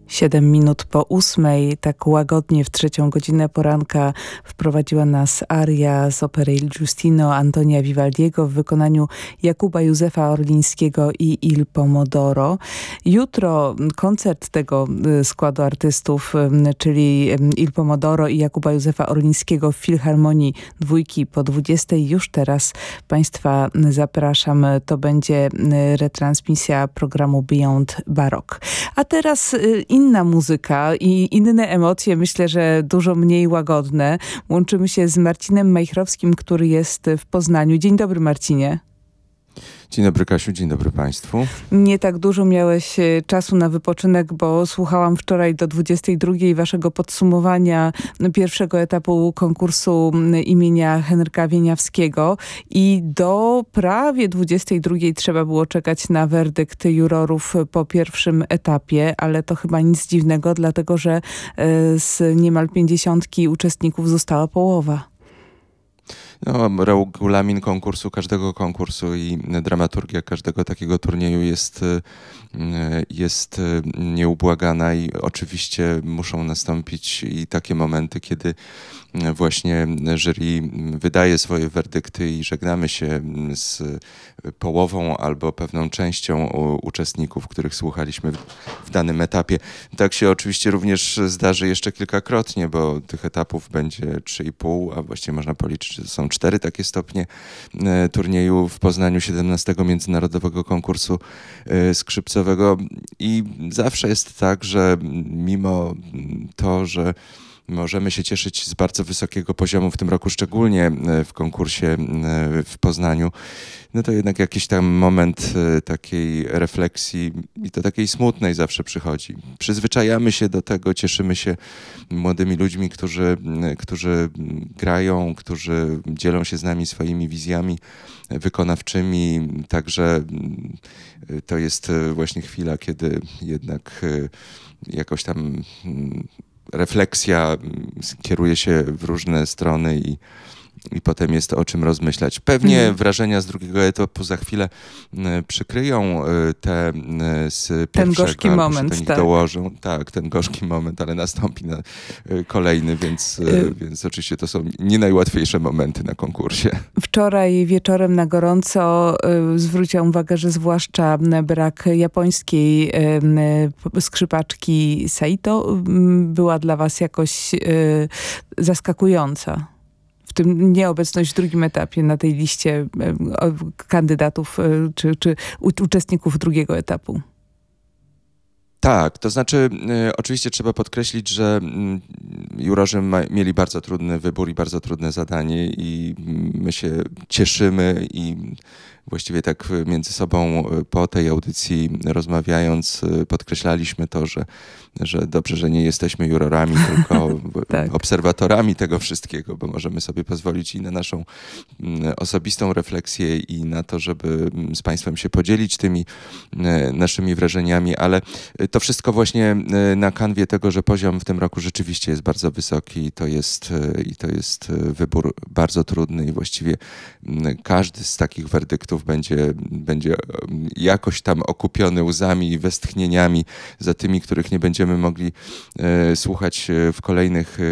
7 minut po 8, tak łagodnie w 3 godzinę poranka wprowadziła nas aria z opery Il Giustino Antonia Vivaldiego w wykonaniu Jakuba Józefa Orlińskiego i Il Pomodoro. Jutro koncert tego składu artystów, czyli Il Pomodoro i Jakuba Józefa Orlińskiego w Filharmonii Dwójki po 20. Już teraz Państwa zapraszam. To będzie retransmisja programu Beyond Baroque. A teraz inna muzyka i inne emocje, myślę, że dużo mniej łagodne. Łączymy się z Marcinem Majchrowskim, który jest w Poznaniu. Dzień dobry, Marcinie. Dzień dobry, Kasiu, dzień dobry Państwu. Nie tak dużo miałeś czasu na wypoczynek, bo słuchałam wczoraj do 22 waszego podsumowania pierwszego etapu konkursu imienia Henryka Wieniawskiego i do prawie 22 trzeba było czekać na werdykt jurorów po pierwszym etapie, ale to chyba nic dziwnego, dlatego że z niemal 50 uczestników została połowa. No, regulamin każdego konkursu i dramaturgia każdego takiego turnieju jest nieubłagana i oczywiście muszą nastąpić i takie momenty, kiedy właśnie jury wydaje swoje werdykty i żegnamy się z połową albo pewną częścią uczestników, których słuchaliśmy w danym etapie. Tak się oczywiście również zdarzy jeszcze kilkakrotnie, bo tych etapów będzie 3,5, a właściwie można policzyć, że to są 4 takie stopnie turnieju w Poznaniu 17. Międzynarodowego Konkursu Skrzypcowego. I zawsze jest tak, że mimo to, że możemy się cieszyć z bardzo wysokiego poziomu w tym roku, szczególnie w konkursie w Poznaniu, no to jednak jakiś tam moment takiej refleksji i to takiej smutnej zawsze przychodzi. Przyzwyczajamy się do tego, cieszymy się młodymi ludźmi, którzy grają, którzy dzielą się z nami swoimi wizjami wykonawczymi. Także to jest właśnie chwila, kiedy jednak jakoś tam refleksja kieruje się w różne strony i potem jest o czym rozmyślać. Pewnie wrażenia z drugiego etapu za chwilę przykryją te z pierwszego. Ten gorzki moment, tak. Dołożą. Tak, ten gorzki moment, ale nastąpi kolejny, więc oczywiście to są nie najłatwiejsze momenty na konkursie. Wczoraj wieczorem na gorąco zwróciłam uwagę, że zwłaszcza brak japońskiej skrzypaczki Saito była dla was jakoś zaskakująca. W tym nieobecność w drugim etapie na tej liście kandydatów czy uczestników drugiego etapu. Tak, to znaczy oczywiście trzeba podkreślić, że jurorzy mieli bardzo trudny wybór i bardzo trudne zadanie i my się cieszymy i właściwie tak między sobą po tej audycji rozmawiając podkreślaliśmy to, że dobrze, że nie jesteśmy jurorami, tylko tak, obserwatorami tego wszystkiego, bo możemy sobie pozwolić i na naszą osobistą refleksję i na to, żeby z Państwem się podzielić tymi naszymi wrażeniami, ale to wszystko właśnie na kanwie tego, że poziom w tym roku rzeczywiście jest bardzo wysoki i to jest wybór bardzo trudny i właściwie każdy z takich werdyktów będzie jakoś tam okupiony łzami i westchnieniami za tymi, których nie będziemy mogli słuchać w kolejnych